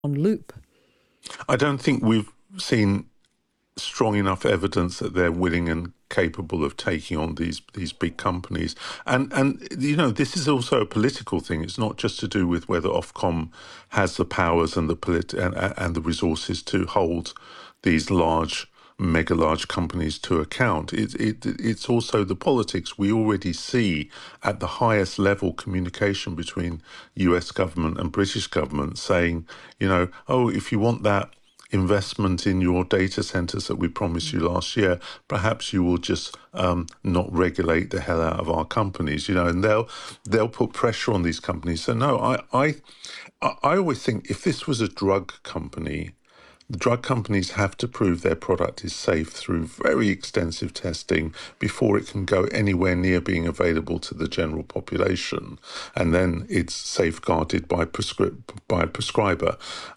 on loop. I don't think we've seen strong enough evidence that they're willing and capable of taking on these big companies. And this is also a political thing. It's not just to do with whether Ofcom has the powers and and the resources to hold these mega large companies to account. It's also the politics. We already see at the highest level communication between US government and British government saying, if you want that investment in your data centers that we promised you last year, perhaps you will just not regulate the hell out of our companies, and they'll put pressure on these companies. So no, I always think if this was a drug company, the drug companies have to prove their product is safe through very extensive testing before it can go anywhere near being available to the general population. And then it's safeguarded by a prescriber.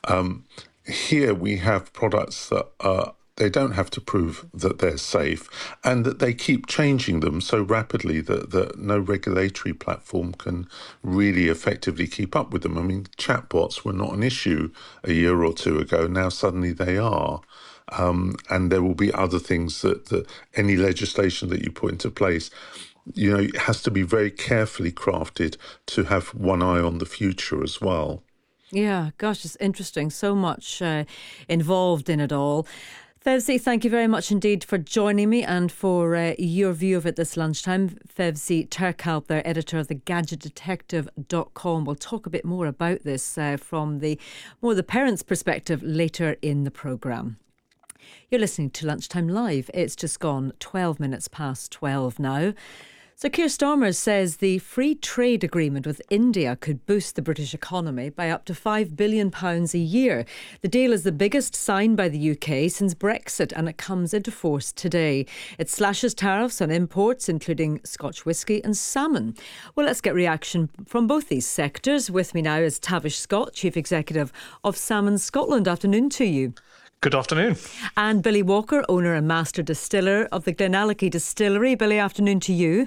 Here we have products that they don't have to prove that they're safe, and that they keep changing them so rapidly that no regulatory platform can really effectively keep up with them. I mean, chatbots were not an issue a year or two ago. Now suddenly they are. And there will be other things that any legislation that you put into place, it has to be very carefully crafted to have one eye on the future as well. Yeah, gosh, it's interesting. So much involved in it all. Fevzi, thank you very much indeed for joining me and for your view of it this lunchtime. Fevzi Terkalp, their editor of the GadgetDetective.com. We'll talk a bit more about this from the parents' perspective later in the programme. You're listening to Lunchtime Live. It's just gone 12 minutes past 12 now. So Keir Starmer says the free trade agreement with India could boost the British economy by up to £5 billion a year. The deal is the biggest signed by the UK since Brexit, and it comes into force today. It slashes tariffs on imports, including Scotch whisky and salmon. Well, let's get reaction from both these sectors. With me now is Tavish Scott, Chief Executive of Salmon Scotland. Afternoon to you. Good afternoon. And Billy Walker, owner and master distiller of the Glenallachie Distillery. Billy, afternoon to you.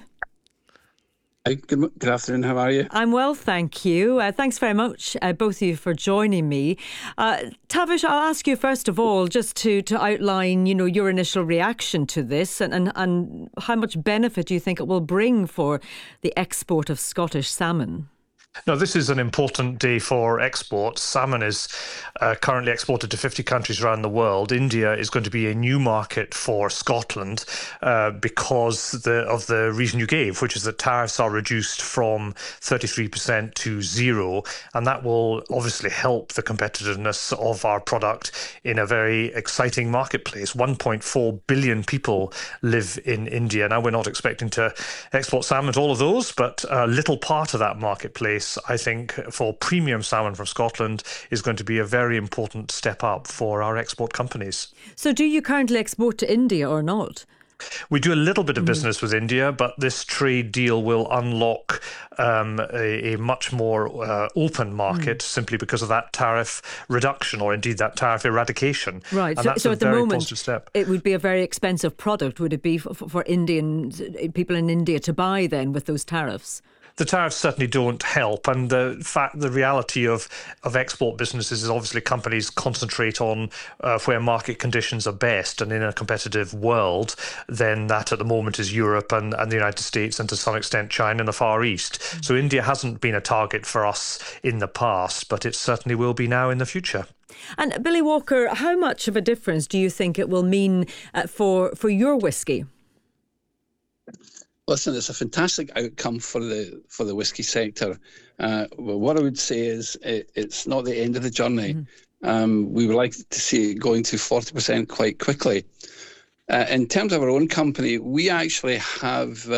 Good afternoon. How are you? I'm well, thank you. Thanks very much, both of you, for joining me. Tavish, I'll ask you first of all just to outline, your initial reaction to this and how much benefit do you think it will bring for the export of Scottish salmon? No, this is an important day for exports. Salmon is currently exported to 50 countries around the world. India is going to be a new market for Scotland because of the reason you gave, which is that tariffs are reduced from 33% to 0%, and that will obviously help the competitiveness of our product in a very exciting marketplace. 1.4 billion people live in India. Now, we're not expecting to export salmon to all of those, but a little part of that marketplace, I think, for premium salmon from Scotland is going to be a very important step up for our export companies. So do you currently export to India or not? We do a little bit of business with India, but this trade deal will unlock a much more open market simply because of that tariff reduction, or indeed that tariff eradication. Right. And that's so a at the very moment, positive step. It would be a very expensive product, would it be, for Indian people in India to buy then with those tariffs? The tariffs certainly don't help, and the reality of export businesses is obviously companies concentrate on where market conditions are best, and in a competitive world, then that at the moment is Europe and the United States, and to some extent China and the Far East. So India hasn't been a target for us in the past, but it certainly will be now in the future. And Billy Walker, how much of a difference do you think it will mean for your whisky? Listen, it's a fantastic outcome for the whisky sector. Well, what I would say is it's not the end of the journey. We would like to see it going to 40% quite quickly. In terms of our own company, we actually have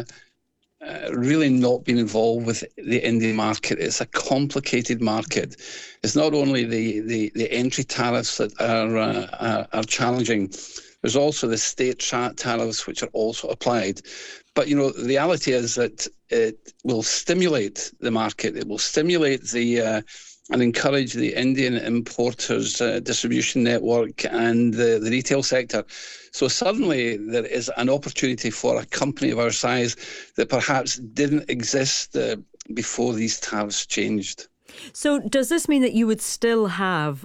really not been involved with the Indian market. It's a complicated market. It's not only the entry tariffs that are challenging. There's also the state tariffs, which are also applied. But, the reality is that it will stimulate the market. It will stimulate and encourage the Indian importers' distribution network and the retail sector. So suddenly there is an opportunity for a company of our size that perhaps didn't exist before these tariffs changed. So does this mean that you would still have